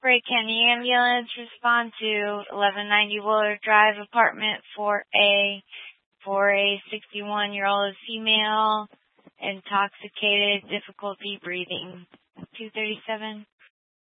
Bray County Ambulance, respond to 1190 Willard Drive, apartment 4A, for a 61-year-old female, intoxicated, difficulty breathing. 237.